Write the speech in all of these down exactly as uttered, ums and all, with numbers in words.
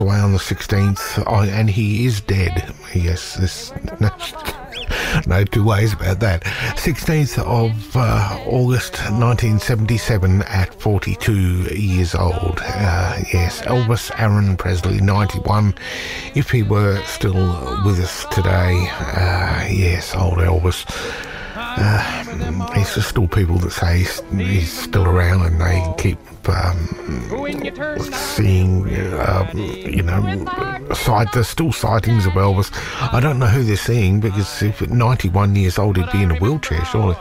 away on the sixteenth, oh, and he is dead. Yes, there's no, no two ways about that. sixteenth of uh, August nineteen seventy-seven at forty-two years old. Uh, yes, Elvis Aaron Presley, ninety-one, if he were still with us today. Uh, yes, old Elvis. Uh, there's just still people that say he's, he's still around, and they keep um, seeing, uh, you know, sight, there's still sightings of Elvis. I don't know who they're seeing, because if at ninety-one years old he'd be in a wheelchair, surely.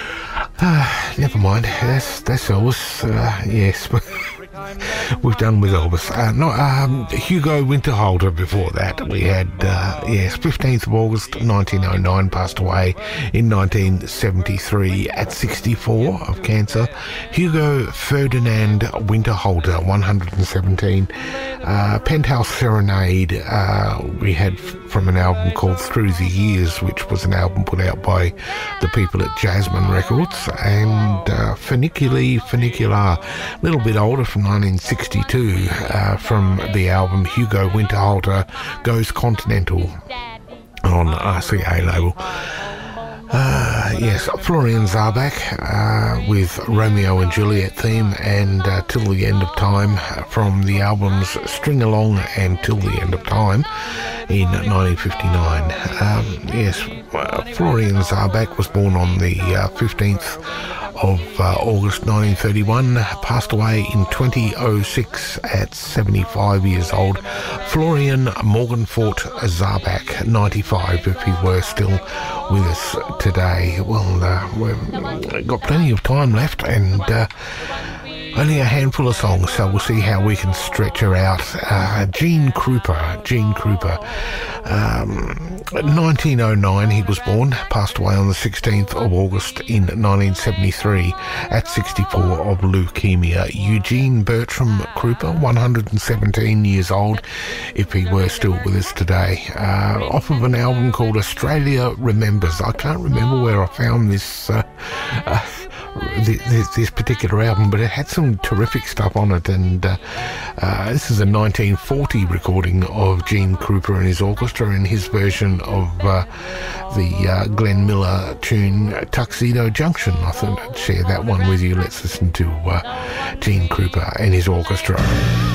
Uh, never mind, that's, that's Elvis, uh, yes. We've done with Elvis. Uh, no, um, Hugo Winterhalter before that. We had, uh, yes, fifteenth of August nineteen oh nine, passed away in nineteen seventy-three at sixty-four of cancer. Hugo Ferdinand Winterhalter, one hundred seventeen. Uh, Penthouse Serenade, uh, we had from an album called Through the Years, which was an album put out by the people at Jasmine Records. And uh, Funiculi Funicular, a little bit older, from nineteen sixty-two, uh, from the album Hugo Winterhalter Goes Continental on R C A label. Uh, yes, Florian Zarbach uh, with Romeo and Juliet theme, and uh, Till the End of Time from the albums String Along and Till the End of Time in nineteen fifty-nine. Um, yes, uh, Florian Zarbach was born on the uh, fifteenth of uh, August nineteen thirty-one, passed away in twenty oh six at seventy-five years old. Florian Morgenfort Zarbach, ninety-five, if he were still with us today. Well, uh, we've got plenty of time left, and uh, only a handful of songs, so we'll see how we can stretch her out. Uh, Gene Krupa, Gene Krupa, um, nineteen oh nine he was born, passed away on the sixteenth of August in nineteen seventy-three at sixty-four of leukemia. Eugene Bertram Krupa, one hundred seventeen years old, if he were still with us today. Uh, off of an album called Australia Remembers. I can't remember where I found this uh, uh, This, this particular album, but it had some terrific stuff on it, and uh, uh, this is a nineteen forty recording of Gene Krupa and his orchestra in his version of uh, the uh, Glenn Miller tune Tuxedo Junction. I thought I'd share that one with you. Let's listen to uh, Gene Krupa and his orchestra.